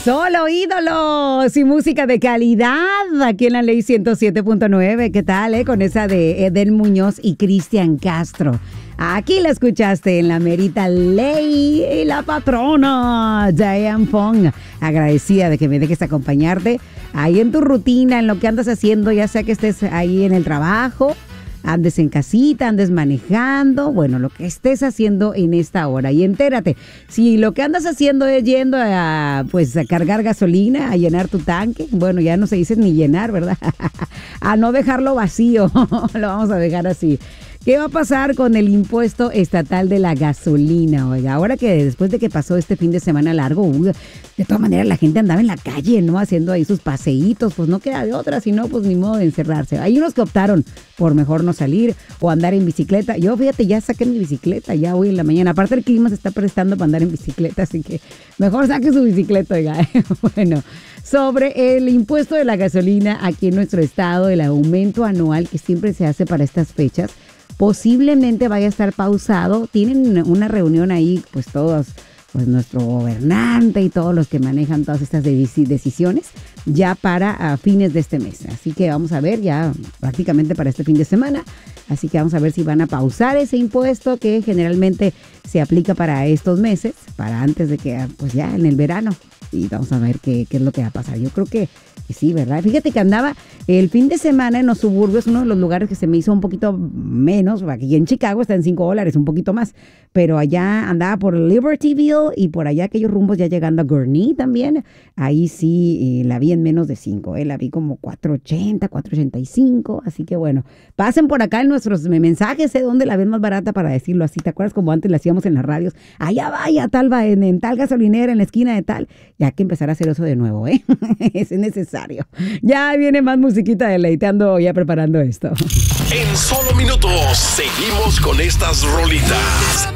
Solo ídolos y música de calidad aquí en la Ley 107.9. ¿Qué tal, con esa de Eden Muñoz y Cristian Castro? Aquí la escuchaste en la merita ley y la patrona Diane Fong. Agradecida de que me dejes acompañarte ahí en tu rutina, en lo que andas haciendo, ya sea que estés ahí en el trabajo, andes en casita, andes manejando, bueno, lo que estés haciendo en esta hora. Y entérate, si lo que andas haciendo es yendo a cargar gasolina, a llenar tu tanque, bueno, ya no se dice ni llenar, ¿verdad? A no dejarlo vacío, lo vamos a dejar así. ¿Qué va a pasar con el impuesto estatal de la gasolina? Oiga, ahora que después de que pasó este fin de semana largo, de todas maneras la gente andaba en la calle, ¿no? Haciendo ahí sus paseitos, pues no queda de otra, sino pues ni modo de encerrarse. Hay unos que optaron por mejor no salir o andar en bicicleta. Yo, fíjate, ya saqué mi bicicleta, ya hoy en la mañana. Aparte el clima se está prestando para andar en bicicleta, así que mejor saque su bicicleta, oiga. Bueno, sobre el impuesto de la gasolina aquí en nuestro estado, el aumento anual que siempre se hace para estas fechas, posiblemente vaya a estar pausado. Tienen una reunión ahí, pues todos, pues nuestro gobernante y todos los que manejan todas estas decisiones ya para fines de este mes. Así que vamos a ver ya prácticamente para este fin de semana. Así que vamos a ver si van a pausar ese impuesto que generalmente se aplica para estos meses, para antes de que, pues ya en el verano. Y vamos a ver qué es lo que va a pasar. Yo creo que sí, ¿verdad? Fíjate que andaba el fin de semana en los suburbios, uno de los lugares que se me hizo un poquito menos. Aquí en Chicago está en $5, un poquito más. Pero allá andaba por Libertyville y por allá aquellos rumbos ya llegando a Gurnee también. Ahí sí la vi en menos de 5. La vi como 4.80, 4.85. Así que bueno, pasen por acá en nuestros mensajes, dónde la ven más barata, para decirlo así. ¿Te acuerdas como antes la hacíamos en las radios? Allá vaya, tal va en tal gasolinera, en la esquina de tal. Ya hay que empezar a hacer eso de nuevo, es necesario. Ya viene más musiquita deleiteando, ya preparando esto. En solo minutos seguimos con estas rolitas.